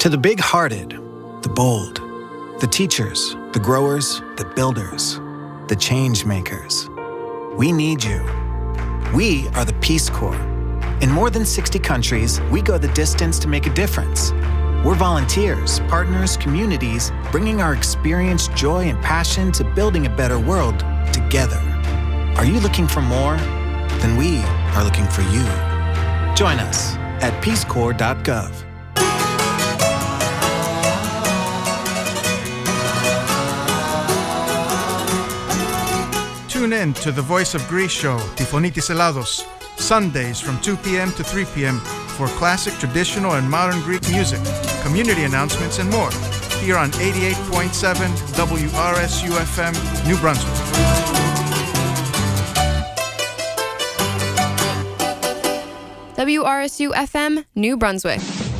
To the big-hearted, the bold, the teachers, the growers, the builders, the change makers, we need you. We are the Peace Corps. In more than 60 countries, we go the distance to make a difference. We're volunteers, partners, communities, bringing our experience, joy, and passion to building a better world together. Are you looking for more? Then we are looking for you. Join us at peacecorps.gov. Tune in to the Voice of Greece show, Tifonitis Elados, Sundays from 2 p.m. to 3 p.m. for classic, traditional, and modern Greek music, community announcements, and more. Here on 88.7 WRSU-FM, New Brunswick. WRSU-FM, New Brunswick.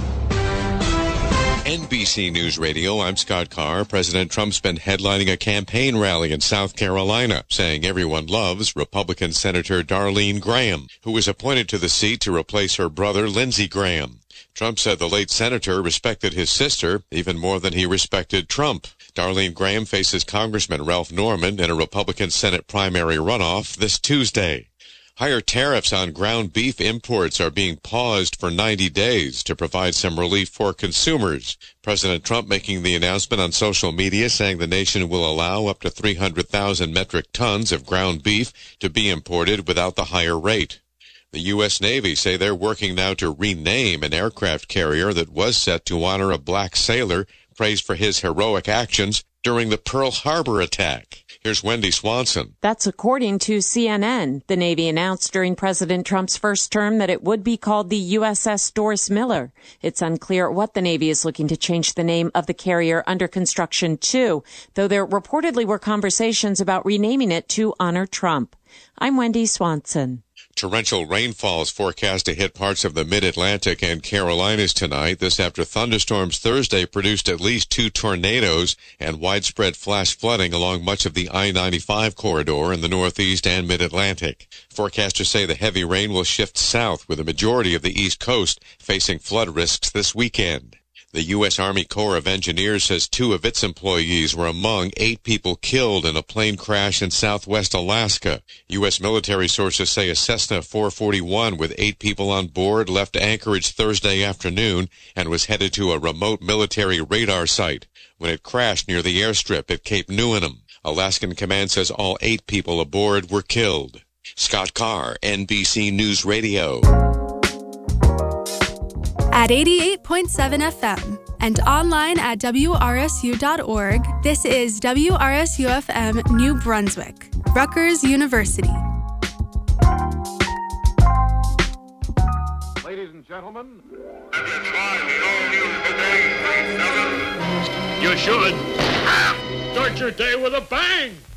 NBC News Radio, I'm Scott Carr. President Trump's been headlining a campaign rally in South Carolina, saying everyone loves Republican Senator Darlene Graham, who was appointed to the seat to replace her brother Lindsey Graham. Trump said the late senator respected his sister even more than he respected Trump. Darlene Graham faces Congressman Ralph Norman in a Republican Senate primary runoff this Tuesday. Higher tariffs on ground beef imports are being paused for 90 days to provide some relief for consumers. President Trump making the announcement on social media, saying the nation will allow up to 300,000 metric tons of ground beef to be imported without the higher rate. The U.S. Navy say they're working now to rename an aircraft carrier that was set to honor a black sailor praised for his heroic actions during the Pearl Harbor attack. Here's Wendy Swanson. That's according to CNN. The Navy announced during President Trump's first term that it would be called the USS Doris Miller. It's unclear what the Navy is looking to change the name of the carrier under construction to, though there reportedly were conversations about renaming it to honor Trump. I'm Wendy Swanson. Torrential rainfall is forecast to hit parts of the mid-Atlantic and Carolinas tonight. This after thunderstorms Thursday produced at least 2 tornadoes and widespread flash flooding along much of the I-95 corridor in the Northeast and mid-Atlantic. Forecasters say the heavy rain will shift south, with a majority of the East Coast facing flood risks this weekend. The U.S. Army Corps of Engineers says 2 of its employees were among 8 people killed in a plane crash in southwest Alaska. U.S. military sources say a Cessna 441 with 8 people on board left Anchorage Thursday afternoon and was headed to a remote military radar site when it crashed near the airstrip at Cape Newenham. Alaskan Command says all 8 people aboard were killed. Scott Carr, NBC News Radio. At 88.7 FM and online at WRSU.org, this is WRSU-FM New Brunswick, Rutgers University. Ladies and gentlemen, you should start your day with a bang.